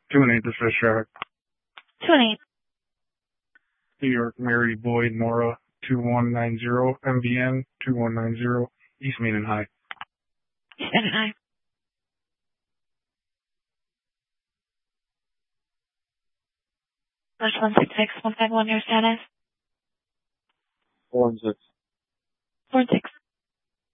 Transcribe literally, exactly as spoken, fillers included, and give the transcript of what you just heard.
Two and eight, this is traffic. Two and eight. New York, Mary Boyd Nora, two one nine zero, M V N, two one nine zero, East Main and High. East Main and High. March one six six one five one, your status? Four and six. Four and six.